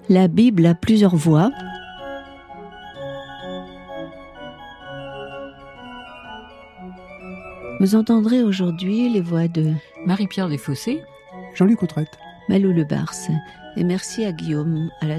La Bible a plusieurs voix. Vous entendrez aujourd'hui les voix de Marie-Pierre Desfossés, Jean-Luc Autrette, Malou Lebars. Et merci à Guillaume à la